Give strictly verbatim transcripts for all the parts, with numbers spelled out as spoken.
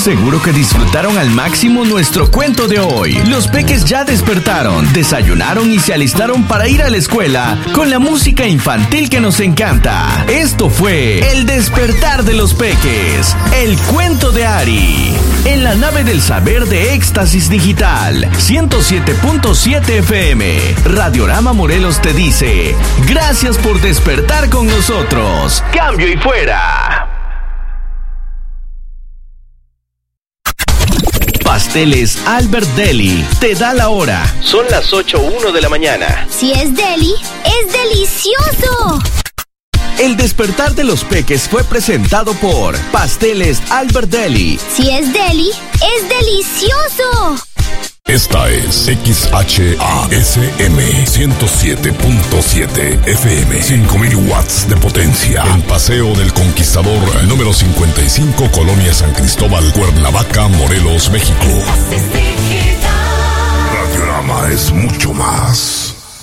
Seguro que disfrutaron al máximo nuestro cuento de hoy. Los peques ya despertaron, desayunaron y se alistaron para ir a la escuela con la música infantil que nos encanta. Esto fue El Despertar de los Peques, el cuento de Ari, en la nave del saber de Éxtasis Digital, ciento siete punto siete F M. Radiorama Morelos te dice, gracias por despertar con nosotros. Cambio y fuera. Pasteles Albert Deli te da la hora. Son las ocho uno de la mañana. Si es deli, es delicioso. El Despertar de los Peques fue presentado por Pasteles Albert Deli. Si es deli, es delicioso. Esta es X H A S M ciento siete punto siete F M, cinco mil watts de potencia, en Paseo del Conquistador, número cincuenta y cinco, Colonia San Cristóbal, Cuernavaca, Morelos, México. Radiorama es mucho más.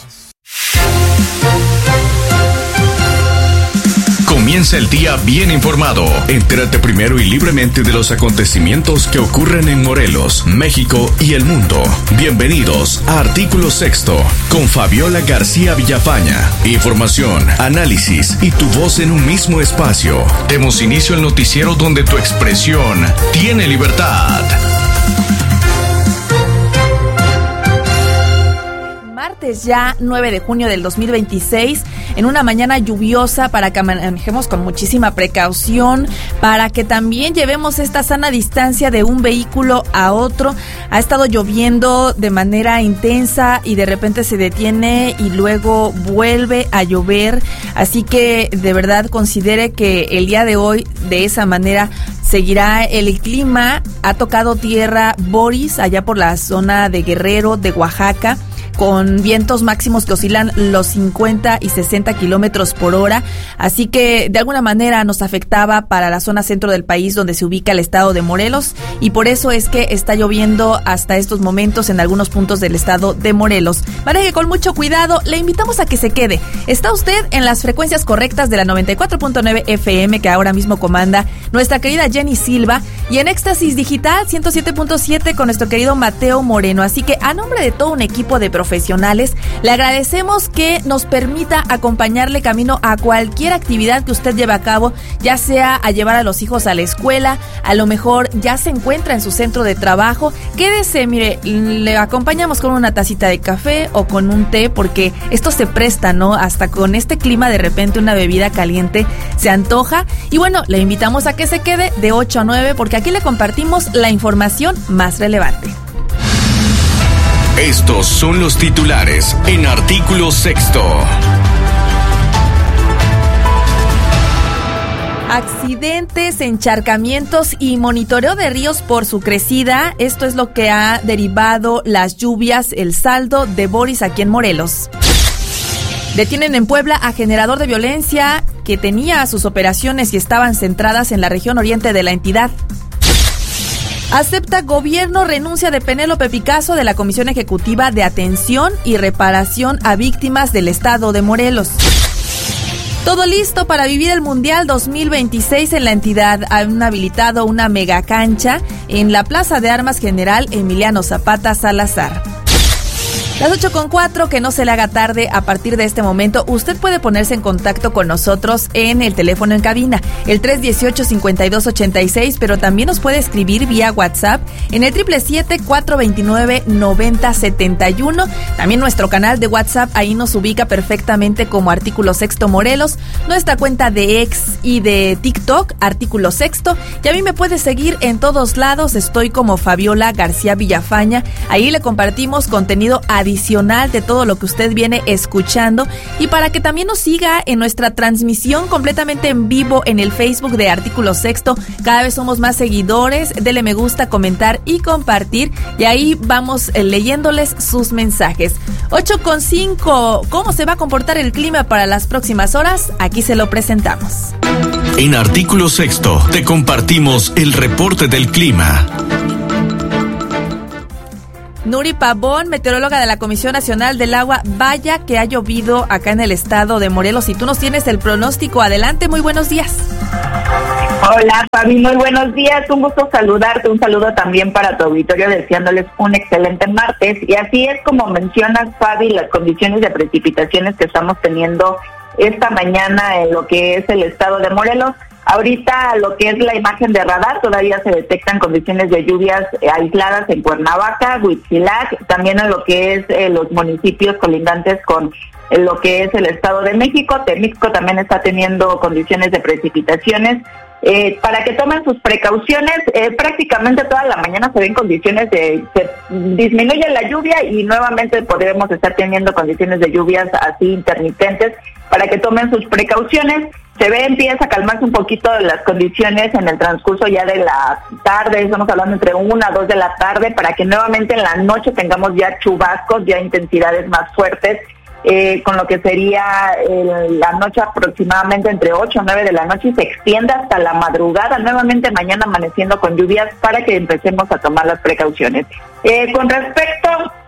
Comienza el día bien informado. Entérate primero y libremente de los acontecimientos que ocurren en Morelos, México y el mundo. Bienvenidos a Artículo Sexto con Fabiola García Villafaña. Información, análisis y tu voz en un mismo espacio. Demos inicio al noticiero donde tu expresión tiene libertad. Martes ya nueve de junio del dos mil veintiséis, en una mañana lluviosa, para que manejemos con muchísima precaución, para que también llevemos esta sana distancia de un vehículo a otro. Ha estado lloviendo de manera intensa y de repente se detiene y luego vuelve a llover, así que de verdad considere que el día de hoy de esa manera seguirá el clima. Ha tocado tierra Boris allá por la zona de Guerrero, de Oaxaca, con vientos máximos que oscilan los cincuenta y sesenta kilómetros por hora, así que de alguna manera nos afectaba para la zona centro del país, donde se ubica el estado de Morelos, y por eso es que está lloviendo hasta estos momentos en algunos puntos del estado de Morelos. Maneje con mucho cuidado, le invitamos a que se quede. Está usted en las frecuencias correctas de la noventa y cuatro punto nueve F M, que ahora mismo comanda nuestra querida Jenny Silva, y en Éxtasis Digital ciento siete punto siete con nuestro querido Mateo Moreno. Así que a nombre de todo un equipo de profesionales, le agradecemos que nos permita acompañarle camino a cualquier actividad que usted lleve a cabo, ya sea a llevar a los hijos a la escuela, a lo mejor ya se encuentra en su centro de trabajo. Quédese, mire, le acompañamos con una tacita de café o con un té, porque esto se presta, ¿no? Hasta con este clima de repente una bebida caliente se antoja. Y bueno, le invitamos a que se quede de ocho a nueve, porque aquí le compartimos la información más relevante. Estos son los titulares en Artículo Sexto. Accidentes, encharcamientos y monitoreo de ríos por su crecida. Esto es lo que ha derivado las lluvias, el saldo de Boris aquí en Morelos. Detienen en Puebla a generador de violencia que tenía sus operaciones y estaban centradas en la región oriente de la entidad. Acepta gobierno renuncia de Penélope Picasso de la Comisión Ejecutiva de Atención y Reparación a Víctimas del Estado de Morelos. Todo listo para vivir el Mundial dos mil veintiséis en la entidad. Han habilitado una mega cancha en la Plaza de Armas General Emiliano Zapata Salazar. Las ocho con cuatro, que no se le haga tarde. A partir de este momento, usted puede ponerse en contacto con nosotros en el teléfono en cabina, el tres dieciocho, cincuenta y dos ochenta y seis, pero también nos puede escribir vía WhatsApp en el siete siete siete, cuatro dos nueve, nueve cero siete uno. También nuestro canal de WhatsApp, ahí nos ubica perfectamente como Artículo Sexto Morelos, nuestra cuenta de X y de TikTok, Artículo Sexto, y a mí me puede seguir en todos lados. Estoy como Fabiola García Villafaña. Ahí le compartimos contenido adicional de todo lo que usted viene escuchando, y para que también nos siga en nuestra transmisión completamente en vivo en el Facebook de Artículo Sexto. Cada vez somos más seguidores. Dele me gusta, comentar y compartir, y ahí vamos eh, leyéndoles sus mensajes. ocho con cinco. ¿Cómo se va a comportar el clima para las próximas horas? Aquí se lo presentamos. En Artículo Sexto te compartimos el reporte del clima. Nuri Pavón, meteoróloga de la Comisión Nacional del Agua. Vaya que ha llovido acá en el estado de Morelos, y tú nos tienes el pronóstico. Adelante, muy buenos días. Hola, Fabi, muy buenos días, un gusto saludarte, un saludo también para tu auditorio, deseándoles un excelente martes. Y así es como mencionas, Fabi, las condiciones de precipitaciones que estamos teniendo esta mañana en lo que es el estado de Morelos. Ahorita lo que es la imagen de radar, todavía se detectan condiciones de lluvias aisladas en Cuernavaca, Huitzilac, también en lo que es eh, los municipios colindantes con eh, lo que es el Estado de México. Temixco también está teniendo condiciones de precipitaciones. Eh, para que tomen sus precauciones, eh, prácticamente toda la mañana se ven condiciones de, se disminuye la lluvia y nuevamente podremos estar teniendo condiciones de lluvias así intermitentes, para que tomen sus precauciones. Se ve, empieza a calmarse un poquito las condiciones en el transcurso ya de la tarde, estamos hablando entre una a dos de la tarde, para que nuevamente en la noche tengamos ya chubascos, ya intensidades más fuertes. Eh, con lo que sería eh, la noche aproximadamente entre ocho o nueve de la noche y se extiende hasta la madrugada, nuevamente mañana amaneciendo con lluvias, para que empecemos a tomar las precauciones. Eh, con respecto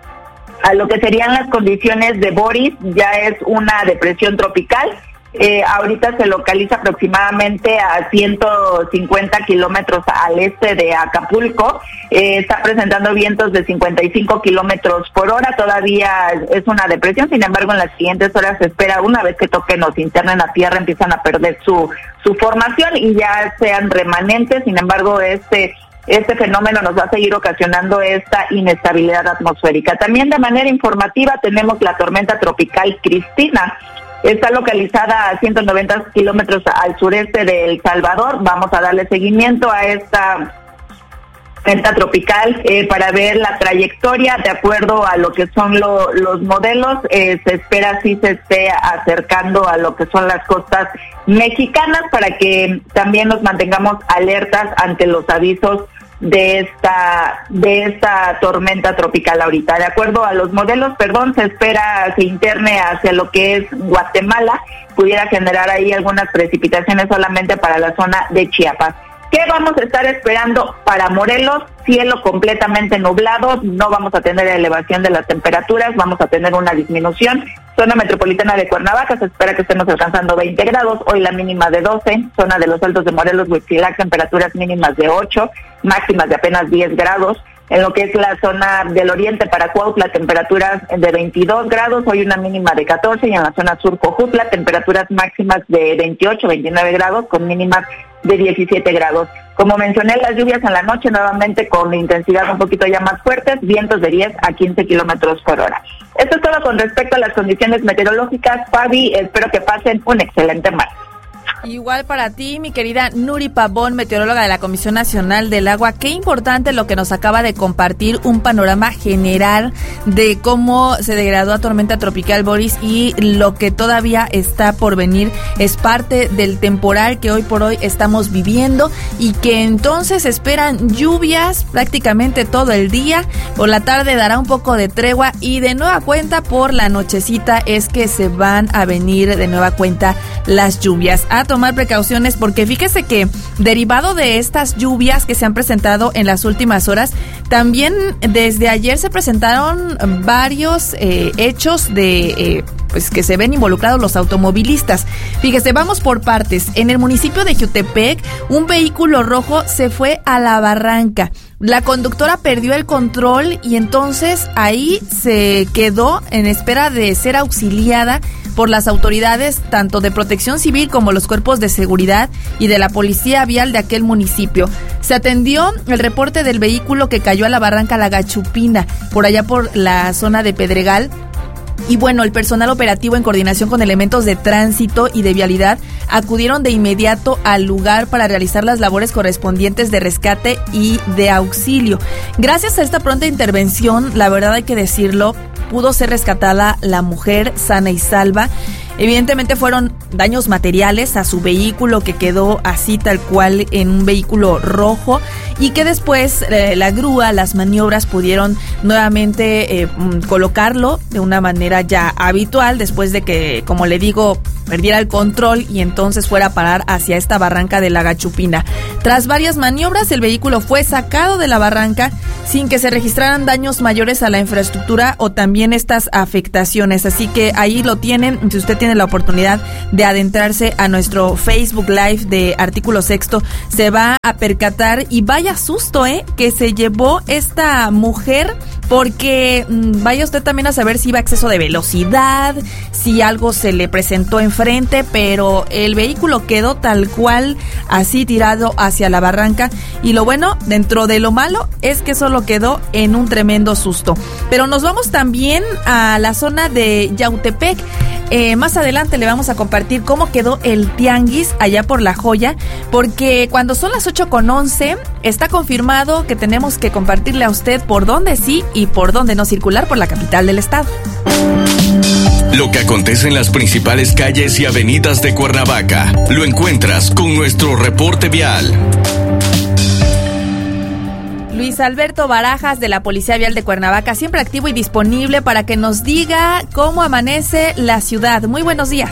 a lo que serían las condiciones de Boris, ya es una depresión tropical. Eh, ahorita se localiza aproximadamente a ciento cincuenta kilómetros al este de Acapulco. Eh, está presentando vientos de cincuenta y cinco kilómetros por hora. Todavía es una depresión, sin embargo, en las siguientes horas se espera, una vez que toquen o se internen a tierra, empiezan a perder su, su formación y ya sean remanentes. Sin embargo, este Este fenómeno nos va a seguir ocasionando esta inestabilidad atmosférica. También de manera informativa tenemos la tormenta tropical Cristina. Está localizada a ciento noventa kilómetros al sureste de El Salvador. Vamos a darle seguimiento a esta tormenta tropical eh, para ver la trayectoria de acuerdo a lo que son lo, los modelos. Eh, se espera si se esté acercando a lo que son las costas mexicanas, para que también nos mantengamos alertas ante los avisos de esta de esta tormenta tropical ahorita. De acuerdo a los modelos, perdón, se espera se interne hacia lo que es Guatemala, pudiera generar ahí algunas precipitaciones solamente para la zona de Chiapas. ¿Qué vamos a estar esperando para Morelos? Cielo completamente nublado, no vamos a tener elevación de las temperaturas, vamos a tener una disminución. Zona metropolitana de Cuernavaca, se espera que estemos alcanzando veinte grados, hoy la mínima de doce. Zona de los Altos de Morelos, Huitzilac, temperaturas mínimas de ocho, máximas de apenas diez grados. En lo que es la zona del oriente para Cuautla, temperaturas de veintidós grados, hoy una mínima de catorce, y en la zona sur Cojutla, temperaturas máximas de veintiocho, veintinueve grados, con mínimas de diecisiete grados. Como mencioné, las lluvias en la noche nuevamente con intensidad un poquito ya más fuertes, vientos de diez a quince kilómetros por hora. Esto es todo con respecto a las condiciones meteorológicas. Fabi, espero que pasen un excelente martes. Igual para ti, mi querida Nuri Pavón, meteoróloga de la Comisión Nacional del Agua. Qué importante lo que nos acaba de compartir, un panorama general de cómo se degradó a tormenta tropical Boris y lo que todavía está por venir. Es parte del temporal que hoy por hoy estamos viviendo y que entonces esperan lluvias prácticamente todo el día. Por la tarde dará un poco de tregua y de nueva cuenta por la nochecita es que se van a venir de nueva cuenta las lluvias. A tomar precauciones porque fíjese que derivado de estas lluvias que se han presentado en las últimas horas, también desde ayer se presentaron varios eh, hechos de eh, pues que se ven involucrados los automovilistas. Fíjese, vamos por partes. En el municipio de Jutepec, un vehículo rojo se fue a la barranca. La conductora perdió el control y entonces ahí se quedó en espera de ser auxiliada por las autoridades tanto de Protección Civil como los cuerpos de seguridad y de la policía vial de aquel municipio. Se atendió el reporte del vehículo que cayó a la barranca La Gachupina, por allá por la zona de Pedregal. Y bueno, el personal operativo en coordinación con elementos de tránsito y de vialidad acudieron de inmediato al lugar para realizar las labores correspondientes de rescate y de auxilio. Gracias a esta pronta intervención, la verdad hay que decirlo, pudo ser rescatada la mujer sana y salva. Evidentemente fueron daños materiales a su vehículo que quedó así tal cual en un vehículo rojo y que después eh, la grúa, las maniobras pudieron nuevamente eh, colocarlo de una manera ya habitual después de que, como le digo, perdiera el control y entonces fuera a parar hacia esta barranca de La Gachupina. Tras varias maniobras, el vehículo fue sacado de la barranca sin que se registraran daños mayores a la infraestructura o también estas afectaciones. Así que ahí lo tienen, si usted tiene la oportunidad de adentrarse a nuestro Facebook Live de Artículo Sexto, se va a percatar, y vaya susto, ¿eh?, que se llevó esta mujer, porque mmm, vaya usted también a saber si iba a exceso de velocidad, si algo se le presentó enfrente, pero el vehículo quedó tal cual, así tirado hacia la barranca, y lo bueno, dentro de lo malo, es que solo quedó en un tremendo susto. Pero nos vamos también a la zona de Yautepec. Eh, más adelante le vamos a compartir cómo quedó el tianguis allá por La Joya, porque cuando son las ocho con once, está confirmado que tenemos que compartirle a usted por dónde sí y por dónde no circular por la capital del estado. Lo que acontece en las principales calles y avenidas de Cuernavaca, lo encuentras con nuestro reporte vial. Luis Alberto Barajas, de la Policía Vial de Cuernavaca, siempre activo y disponible para que nos diga cómo amanece la ciudad. Muy buenos días.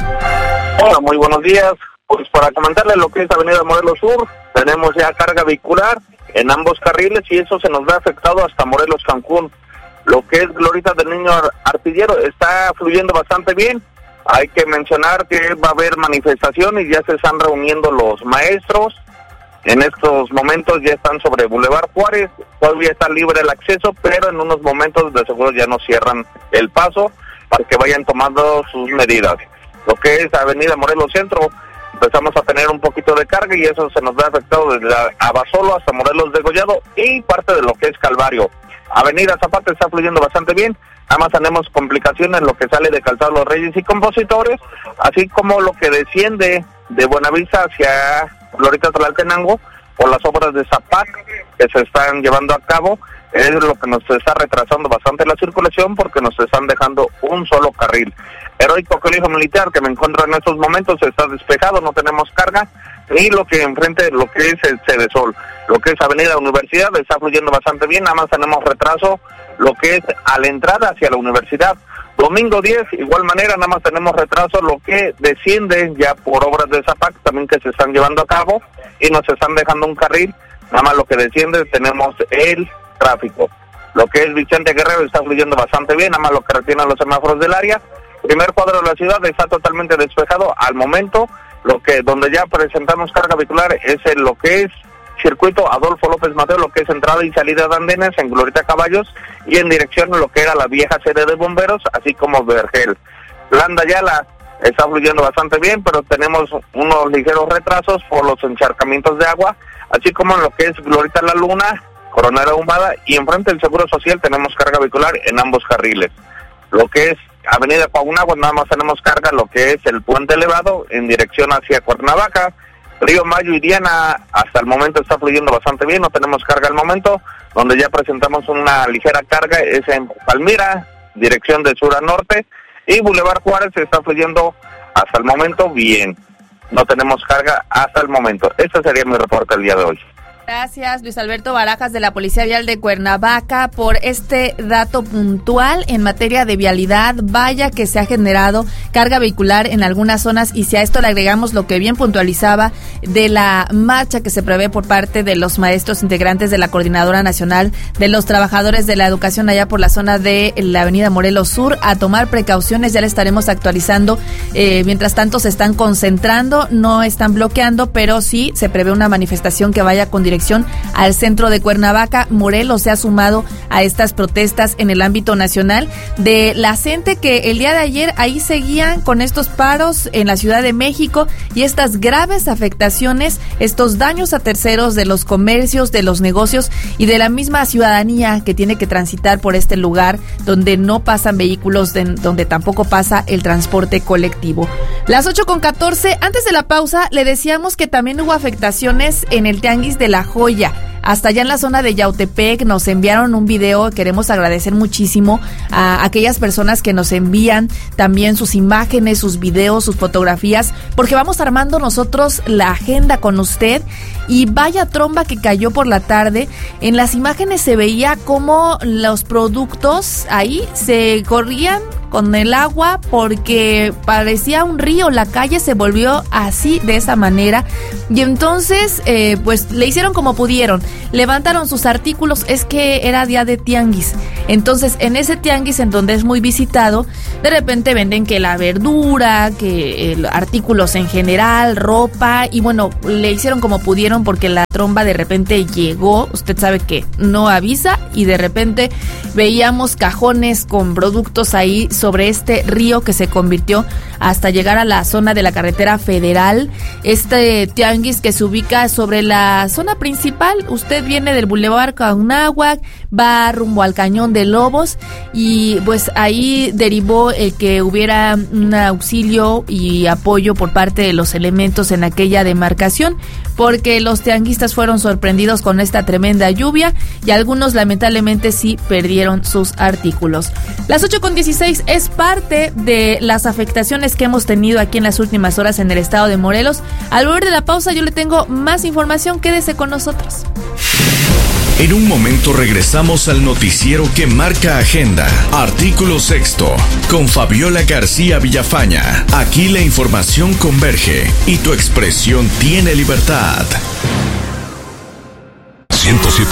Hola, muy buenos días. Pues para comentarle lo que es Avenida Morelos Sur, tenemos ya carga vehicular en ambos carriles y eso se nos ve afectado hasta Morelos Cancún. Lo que es Glorieta del Niño Artillero está fluyendo bastante bien. Hay que mencionar que va a haber manifestaciones y ya se están reuniendo los maestros. En estos momentos ya están sobre Boulevard Juárez, todavía está libre el acceso, pero en unos momentos de seguro ya nos cierran el paso para que vayan tomando sus medidas. Lo que es Avenida Morelos Centro, empezamos a tener un poquito de carga y eso se nos ve afectado desde Abasolo hasta Morelos Degollado y parte de lo que es Calvario. Avenida Zapata está fluyendo bastante bien, nada más tenemos complicaciones en lo que sale de Calzado Los Reyes y Compositores, así como lo que desciende de Buenavista hacia Glorieta Tlaltenango por las obras de Zapac que se están llevando a cabo. Es lo que nos está retrasando bastante la circulación porque nos están dejando un solo carril. Heroico Colegio Militar, que me encuentro en estos momentos, está despejado, no tenemos carga, y lo que enfrente, lo que es el Cedesol, lo que es Avenida Universidad, está fluyendo bastante bien, nada más tenemos retraso, lo que es a la entrada hacia la universidad. Domingo diez, igual manera, nada más tenemos retraso, lo que desciende ya por obras de Zapac, también que se están llevando a cabo, y nos están dejando un carril, nada más lo que desciende tenemos el tráfico. Lo que es Vicente Guerrero está fluyendo bastante bien, nada más lo que retienen los semáforos del área. Primer cuadro de la ciudad está totalmente despejado al momento. Lo que donde ya presentamos carga vehicular es en lo que es circuito Adolfo López Mateo, lo que es entrada y salida de andenes en Glorieta Caballos y en dirección a lo que era la vieja sede de bomberos, así como Vergel. Landa Yala está fluyendo bastante bien, pero tenemos unos ligeros retrasos por los encharcamientos de agua, así como en lo que es Glorieta La Luna, Coronel Ahumada, y enfrente del Seguro Social tenemos carga vehicular en ambos carriles. Lo que es Avenida Paunaguas, nada más tenemos carga, lo que es el puente elevado en dirección hacia Cuernavaca. Río Mayo y Diana hasta el momento está fluyendo bastante bien, no tenemos carga al momento. Donde ya presentamos una ligera carga es en Palmira, dirección de sur a norte, y Boulevard Juárez está fluyendo hasta el momento bien, no tenemos carga hasta el momento. Este sería mi reporte el día de hoy. Gracias, Luis Alberto Barajas, de la Policía Vial de Cuernavaca, por este dato puntual en materia de vialidad. Vaya que se ha generado carga vehicular en algunas zonas, y si a esto le agregamos lo que bien puntualizaba de la marcha que se prevé por parte de los maestros integrantes de la Coordinadora Nacional de los Trabajadores de la Educación allá por la zona de la Avenida Morelos Sur, a tomar precauciones, ya le estaremos actualizando. Eh, mientras tanto se están concentrando, no están bloqueando, pero sí se prevé una manifestación que vaya con dirección al centro de Cuernavaca. Morelos se ha sumado a estas protestas en el ámbito nacional de la gente, que el día de ayer ahí seguían con estos paros en la Ciudad de México y estas graves afectaciones, estos daños a terceros de los comercios, de los negocios y de la misma ciudadanía que tiene que transitar por este lugar donde no pasan vehículos, de, donde tampoco pasa el transporte colectivo. Las ocho con catorce, antes de la pausa le decíamos que también hubo afectaciones en el Tianguis de La Joya. Hasta allá en la zona de Yautepec nos enviaron un video. Queremos agradecer muchísimo a aquellas personas que nos envían también sus imágenes, sus videos, sus fotografías, porque vamos armando nosotros la agenda con usted. Y vaya tromba que cayó por la tarde. En las imágenes se veía cómo los productos ahí se corrían con el agua porque parecía un río, la calle se volvió así, de esa manera, y entonces eh, pues le hicieron como pudieron, levantaron sus artículos. Es que era día de tianguis, entonces en ese tianguis, en donde es muy visitado, de repente venden que la verdura, que eh, artículos en general, ropa, y bueno, le hicieron como pudieron porque la tromba de repente llegó, usted sabe que no avisa, y de repente veíamos cajones con productos ahí sobre este río que se convirtió hasta llegar a la zona de la carretera federal. Este tianguis que se ubica sobre la zona principal, usted viene del Boulevard Caunáhuac, va rumbo al Cañón de Lobos, y pues ahí derivó el que hubiera un auxilio y apoyo por parte de los elementos en aquella demarcación, porque los tianguistas fueron sorprendidos con esta tremenda lluvia y algunos lamentablemente sí perdieron sus artículos. Las ocho con dieciséis es parte de las afectaciones que hemos tenido aquí en las últimas horas en el estado de Morelos. Al volver de la pausa yo le tengo más información, quédese con nosotros. En un momento regresamos al noticiero que marca agenda. Artículo sexto, con Fabiola García Villafaña. Aquí la información converge y tu expresión tiene libertad.